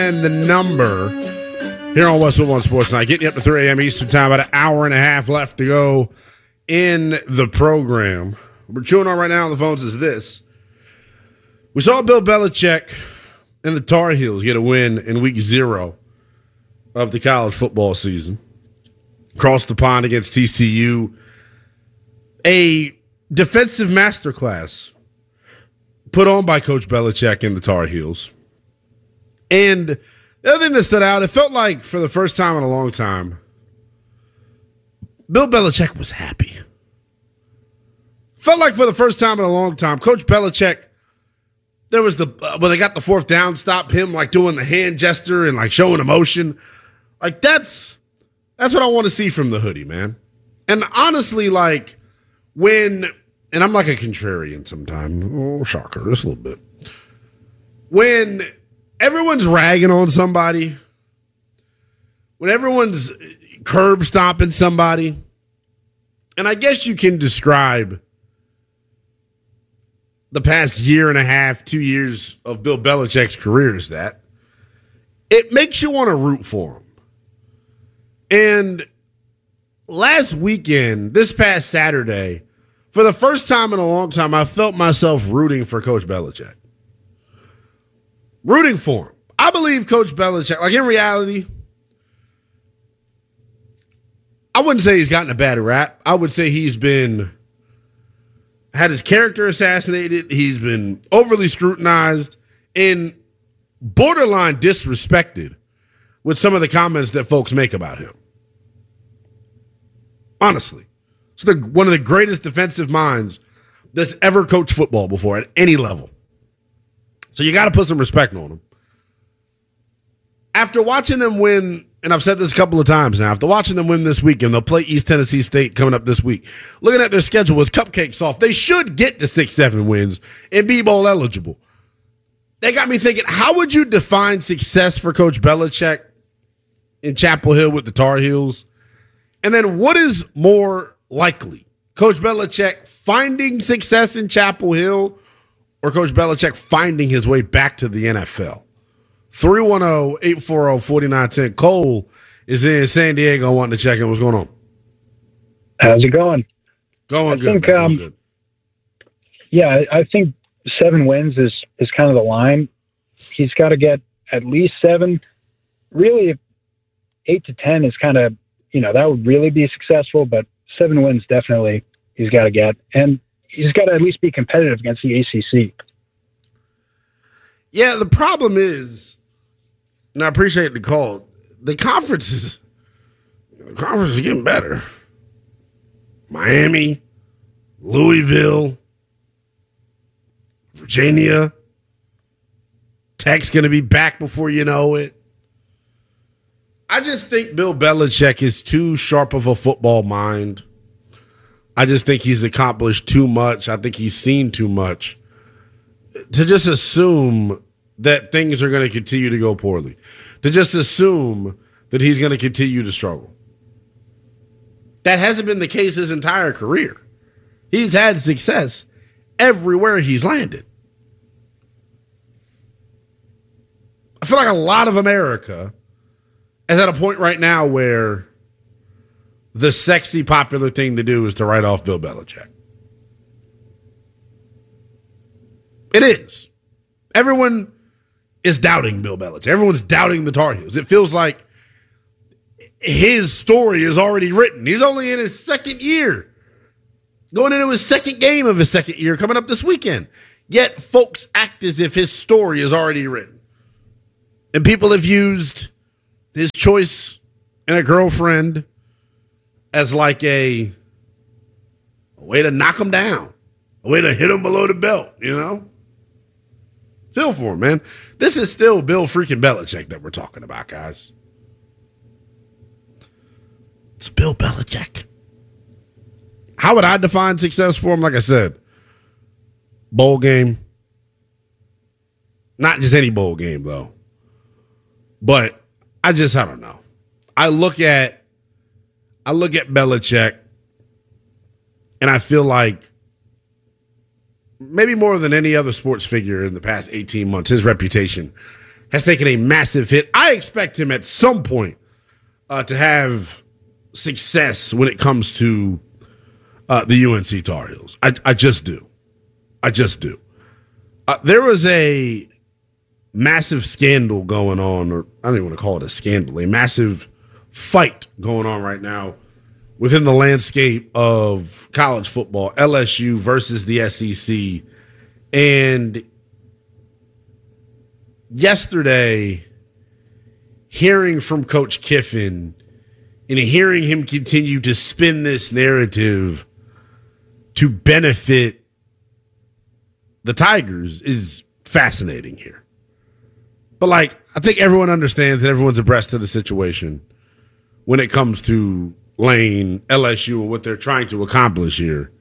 And the number here on Westwood One Sports Night, getting you up to 3 a.m. Eastern Time, about an hour and a half left to go in the program. What we're chewing on right now on the phones is this. We saw Bill Belichick and the Tar Heels get a win in week 0 of the college football season. Across the pond against TCU. A defensive masterclass put on by Coach Belichick and the Tar Heels. And the other thing that stood out, it felt like for the first time in a long time, Bill Belichick was happy. Felt like for the first time in a long time, Coach Belichick, there was when they got the fourth down stop, him like doing the hand gesture and like showing emotion. Like that's what I want to see from the hoodie, man. And honestly, like and I'm like a contrarian sometimes. Oh, shocker, just a little bit. When everyone's ragging on somebody, when everyone's curb stomping somebody, and I guess you can describe the past year and a half, 2 years of Bill Belichick's career as that, it makes you want to root for him. And last weekend, this past Saturday, for the first time in a long time, I felt myself rooting for Coach Belichick. Rooting for him. I believe Coach Belichick, like in reality, I wouldn't say he's gotten a bad rap. I would say he's had his character assassinated. He's been overly scrutinized and borderline disrespected with some of the comments that folks make about him. Honestly. It's one of the greatest defensive minds that's ever coached football before at any level. So you got to put some respect on him. After watching them win, and I've said this a couple of times now, after watching them win this weekend, they'll play East Tennessee State coming up this week. Looking at their schedule was cupcake soft. They should get to 6-7 wins and be bowl eligible. They got me thinking, how would you define success for Coach Belichick in Chapel Hill with the Tar Heels? And then what is more likely? Coach Belichick finding success in Chapel Hill or Coach Belichick finding his way back to the NFL? 310-840-4910. Cole is in San Diego wanting to check in. What's going on? How's it going? Going good. Yeah, I think 7 wins is kind of the line. He's got to get at least 7. Really, 8 to 10 is kind of, that would really be successful, but 7 wins definitely he's got to get. And he's got to at least be competitive against the ACC. Yeah, the problem is, and I appreciate the call, the conference is getting better. Miami, Louisville, Virginia. Tech's going to be back before you know it. I just think Bill Belichick is too sharp of a football mind. I just think he's accomplished too much. I think he's seen too much to just assume that things are going to continue to go poorly, to just assume that he's going to continue to struggle. That hasn't been the case his entire career. He's had success everywhere he's landed. I feel like a lot of America is at a point right now where the sexy, popular thing to do is to write off Bill Belichick. It is. Everyone is doubting Bill Belichick. Everyone's doubting the Tar Heels. It feels like his story is already written. He's only in his second year, going into his second game of his second year coming up this weekend. Yet folks act as if his story is already written. And people have used his choice and a girlfriend as like a way to knock him down, a way to hit him below the belt, Feel for him, man. This is still Bill freaking Belichick that we're talking about, guys. It's Bill Belichick. How would I define success for him? Like I said, bowl game. Not just any bowl game, though. But I don't know. I look at Belichick, and I feel like maybe more than any other sports figure in the past 18 months, his reputation has taken a massive hit. I expect him at some point to have success when it comes to the UNC Tar Heels. I just do. There was a massive scandal going on, or I don't even want to call it a scandal, a massive fight going on right now within the landscape of college football, LSU versus the SEC. And yesterday, hearing from Coach Kiffin and hearing him continue to spin this narrative to benefit the Tigers is fascinating here. But, I think everyone understands that everyone's abreast of the situation when it comes to Lane, LSU, and what they're trying to accomplish here.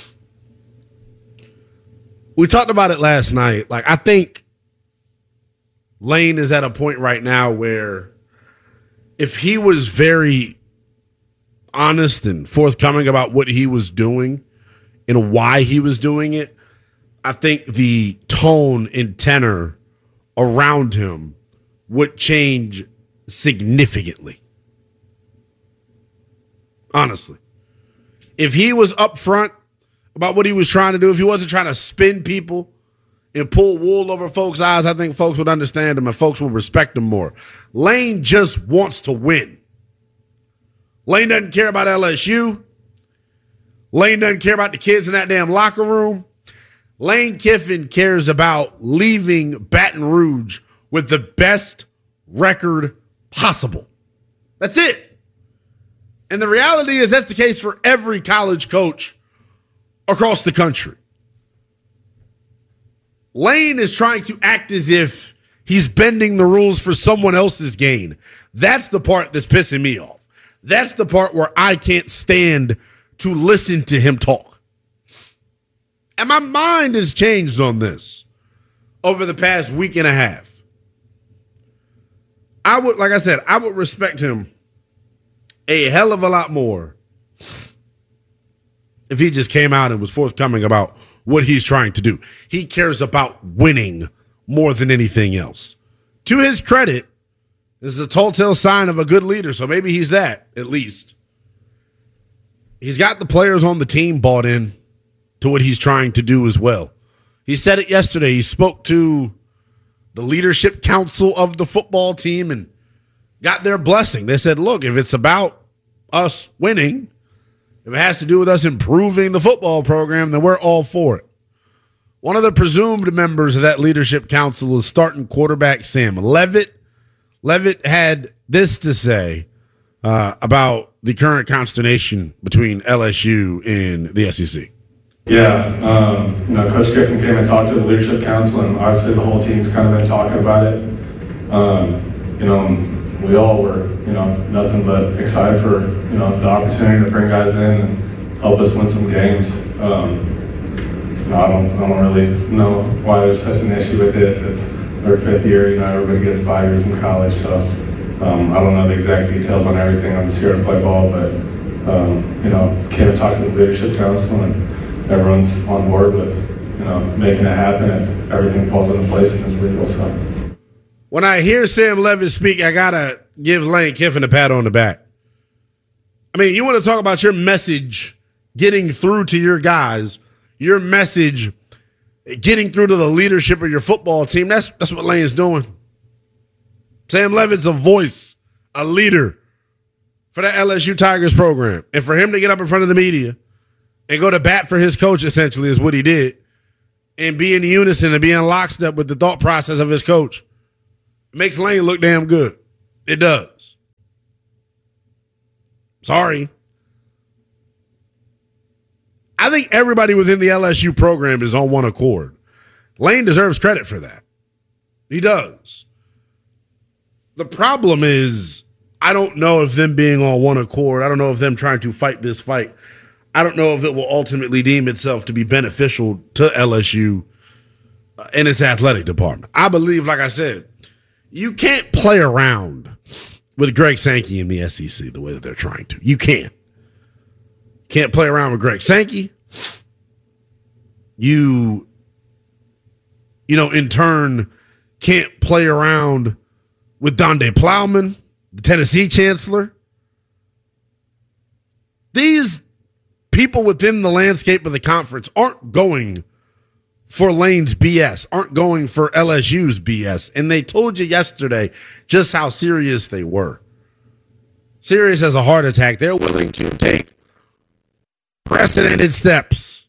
We talked about it last night. I think Lane is at a point right now where if he was very honest and forthcoming about what he was doing and why he was doing it, I think the tone and tenor around him would change significantly. Honestly. If he was upfront about what he was trying to do, if he wasn't trying to spin people and pull wool over folks' eyes, I think folks would understand him and folks would respect him more. Lane just wants to win. Lane doesn't care about LSU. Lane doesn't care about the kids in that damn locker room. Lane Kiffin cares about leaving Baton Rouge with the best record possible. That's it. And the reality is that's the case for every college coach across the country. Lane is trying to act as if he's bending the rules for someone else's gain. That's the part that's pissing me off. That's the part where I can't stand to listen to him talk. And my mind has changed on this over the past week and a half. I would respect him a hell of a lot more if he just came out and was forthcoming about what he's trying to do. He cares about winning more than anything else. To his credit, this is a telltale sign of a good leader, so maybe he's that, at least. He's got the players on the team bought in to what he's trying to do as well. He said it yesterday. He spoke to the leadership council of the football team and got their blessing. They said, look, if it's about us winning, if it has to do with us improving the football program, then we're all for it. One of the presumed members of that leadership council is starting quarterback Sam Leavitt. Leavitt had this to say about the current consternation between LSU and the SEC. Yeah, Coach Griffin came and talked to the leadership council, and obviously the whole team's kind of been talking about it. We all were, nothing but excited for, the opportunity to bring guys in and help us win some games. I don't really know why there's such an issue with it. If it's their fifth year, everybody gets 5 years in college, so I don't know the exact details on everything. I'm just here to play ball, but came and talked to the leadership council, and everyone's on board with, making it happen if everything falls into place and it's legal. So when I hear Sam Leavitt speak, I gotta give Lane Kiffin a pat on the back. I mean, you want to talk about your message getting through to your guys, your message getting through to the leadership of your football team. That's what Lane's doing. Sam Leavitt's a voice, a leader for the LSU Tigers program. And for him to get up in front of the media and go to bat for his coach, essentially, is what he did, and be in unison and be in lockstep with the thought process of his coach, it makes Lane look damn good. It does. Sorry. I think everybody within the LSU program is on one accord. Lane deserves credit for that. He does. The problem is, I don't know if them being on one accord, I don't know if them trying to fight this fight, I don't know if it will ultimately deem itself to be beneficial to LSU and its athletic department. I believe, like I said, you can't play around with Greg Sankey in the SEC the way that they're trying to. You can't. Can't play around with Greg Sankey. You in turn, can't play around with Donde Plowman, the Tennessee chancellor. These people within the landscape of the conference aren't going for Lane's BS, aren't going for LSU's BS. And they told you yesterday just how serious they were. Serious as a heart attack. They're willing to take precedented steps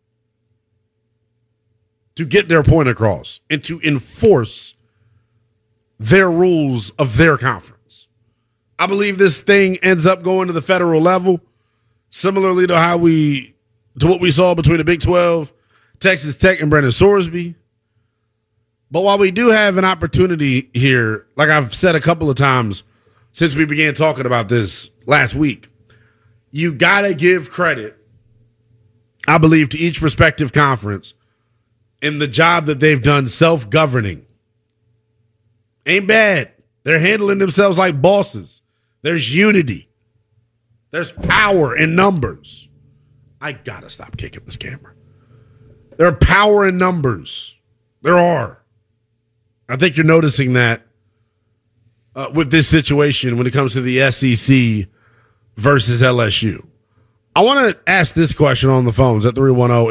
to get their point across and to enforce their rules of their conference. I believe this thing ends up going to the federal level, similarly to what we saw between the Big 12, Texas Tech, and Brennan Sorsby. But while we do have an opportunity here, like I've said a couple of times since we began talking about this last week, you got to give credit, I believe, to each respective conference in the job that they've done self-governing. Ain't bad. They're handling themselves like bosses. There's unity. There's power in numbers. I got to stop kicking this camera. There are power in numbers. There are. I think you're noticing that with this situation when it comes to the SEC versus LSU. I want to ask this question on the phones at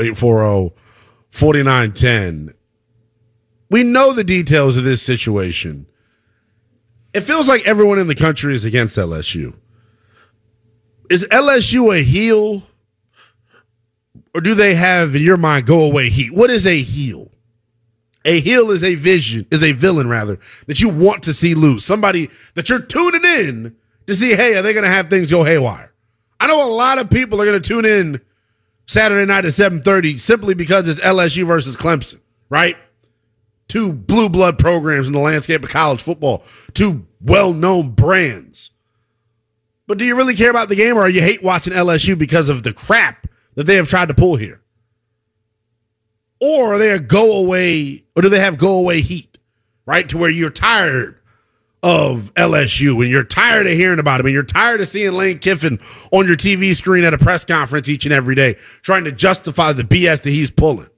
310-840-4910. We know the details of this situation. It feels like everyone in the country is against LSU. Is LSU a heel? Or do they have, in your mind, go away heat? What is a heel? A heel is a villain, that you want to see lose. Somebody that you're tuning in to see, hey, are they going to have things go haywire? I know a lot of people are going to tune in Saturday night at 7:30 simply because it's LSU versus Clemson, right? Two blue blood programs in the landscape of college football. Two well-known brands. But do you really care about the game, or are you hate watching LSU because of the crap that they have tried to pull here? Or are they do they have go away heat, right? To where you're tired of LSU and you're tired of hearing about him and you're tired of seeing Lane Kiffin on your TV screen at a press conference each and every day trying to justify the BS that he's pulling.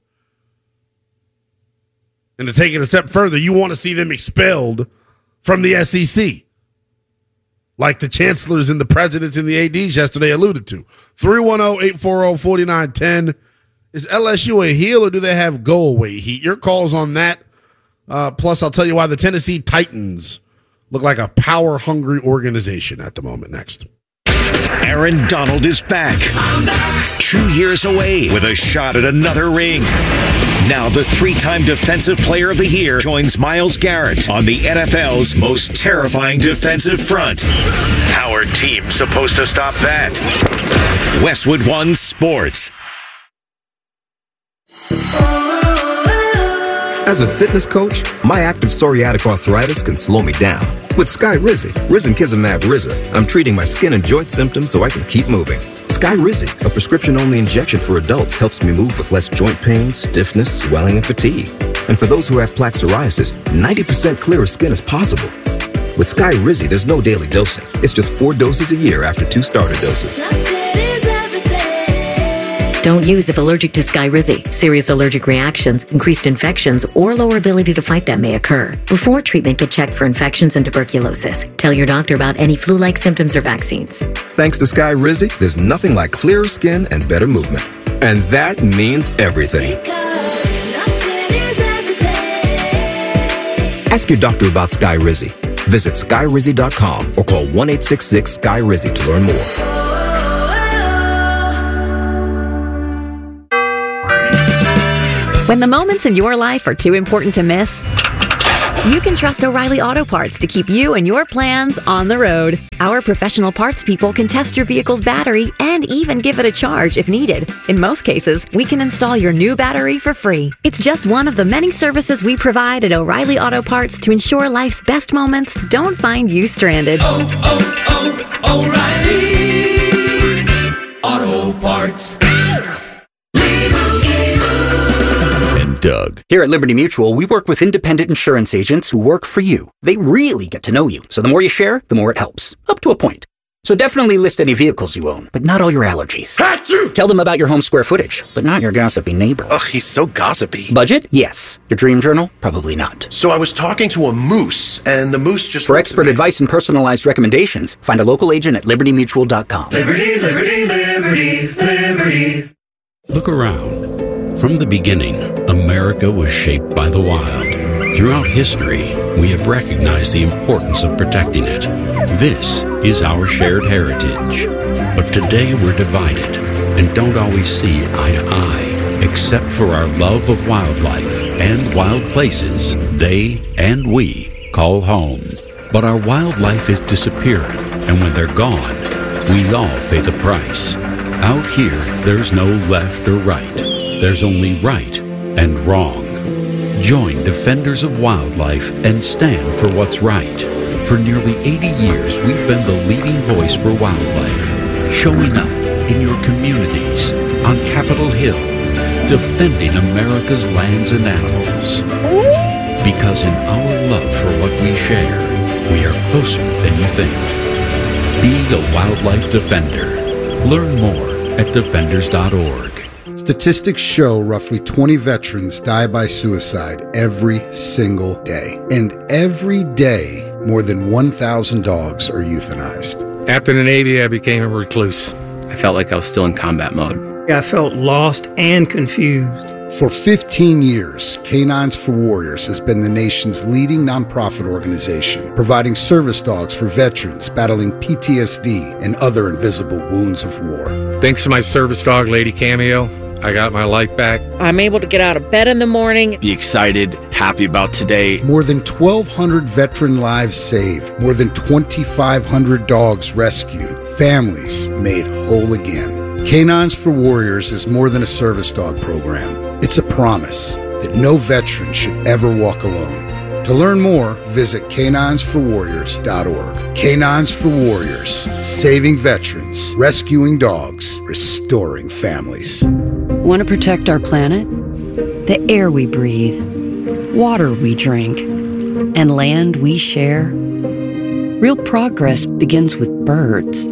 And to take it a step further, you want to see them expelled from the SEC, like the chancellors and the presidents and the ADs yesterday alluded to. 310-840-4910. Is LSU a heel, or do they have go-away heat? Your calls on that. Plus, I'll tell you why the Tennessee Titans look like a power-hungry organization at the moment. Next. Aaron Donald is back. 2 years away with a shot at another ring. Now the 3-time Defensive Player of the Year joins Myles Garrett on the NFL's most terrifying defensive front. How are teams supposed to stop that? Westwood One Sports. As a fitness coach, my active psoriatic arthritis can slow me down. With Skyrizi, Risankizumab Riza, I'm treating my skin and joint symptoms so I can keep moving. Skyrizi, a prescription-only injection for adults, helps me move with less joint pain, stiffness, swelling, and fatigue. And for those who have plaque psoriasis, 90% clearer skin is possible. With Skyrizi, there's no daily dosing. It's just 4 doses a year after 2 starter doses. Don't use if allergic to Skyrizi. Serious allergic reactions, increased infections, or lower ability to fight them may occur. Before treatment, get checked for infections and tuberculosis. Tell your doctor about any flu-like symptoms or vaccines. Thanks to Skyrizi, there's nothing like clearer skin and better movement. And that means everything. Ask your doctor about Skyrizi. Visit Skyrizi.com or call 1-866-SKY-RIZI to learn more. When the moments in your life are too important to miss, you can trust O'Reilly Auto Parts to keep you and your plans on the road. Our professional parts people can test your vehicle's battery and even give it a charge if needed. In most cases, we can install your new battery for free. It's just one of the many services we provide at O'Reilly Auto Parts to ensure life's best moments don't find you stranded. O'Reilly Auto Parts. Doug. Here at Liberty Mutual, we work with independent insurance agents who work for you. They really get to know you, so the more you share, the more it helps. Up to a point. So definitely list any vehicles you own, but not all your allergies. Achoo! Tell them about your home square footage, but not your gossipy neighbor. Ugh, he's so gossipy. Budget? Yes. Your dream journal? Probably not. So I was talking to a moose, and the moose just... For expert advice and personalized recommendations, find a local agent at libertymutual.com. Liberty, liberty, liberty, liberty. Look around. From the beginning, America was shaped by the wild. Throughout history, we have recognized the importance of protecting it. This is our shared heritage. But today we're divided and don't always see eye to eye, except for our love of wildlife and wild places they and we call home. But our wildlife is disappearing, and when they're gone, we all pay the price. Out here, there's no left or right. There's only right and wrong. Join Defenders of Wildlife and stand for what's right. For nearly 80 years, we've been the leading voice for wildlife, showing up in your communities, on Capitol Hill, defending America's lands and animals. Because in our love for what we share, we are closer than you think. Be a wildlife defender. Learn more at defenders.org. Statistics show roughly 20 veterans die by suicide every single day. And every day, more than 1,000 dogs are euthanized. After the Navy, I became a recluse. I felt like I was still in combat mode. I felt lost and confused. For 15 years, Canines for Warriors has been the nation's leading nonprofit organization, providing service dogs for veterans battling PTSD and other invisible wounds of war. Thanks to my service dog, Lady Cameo, I got my life back. I'm able to get out of bed in the morning. Be excited, happy about today. More than 1,200 veteran lives saved. More than 2,500 dogs rescued. Families made whole again. Canines for Warriors is more than a service dog program. It's a promise that no veteran should ever walk alone. To learn more, visit caninesforwarriors.org. Canines for Warriors, saving veterans, rescuing dogs, restoring families. Want to protect our planet? The air we breathe, water we drink, and land we share? Real progress begins with birds.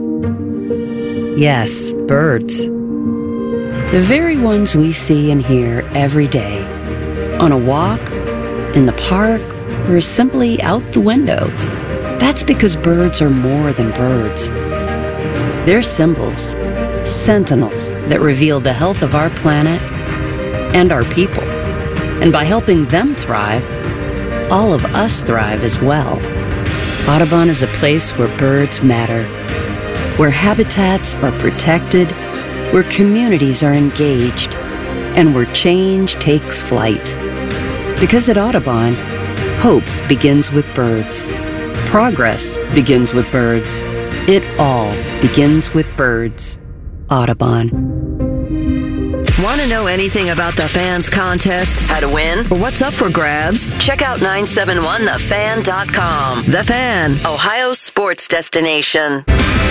Yes, birds. The very ones we see and hear every day. On a walk, in the park, or simply out the window. That's because birds are more than birds. They're symbols, sentinels that reveal the health of our planet and our people. And by helping them thrive, all of us thrive as well. Audubon is a place where birds matter, where habitats are protected, where communities are engaged, and where change takes flight. Because at Audubon, hope begins with birds. Progress begins with birds. It all begins with birds. Audubon. Want to know anything about the Fans contest, how to win, or what's up for grabs? Check out 971thefan.com. The Fan, Ohio's sports destination.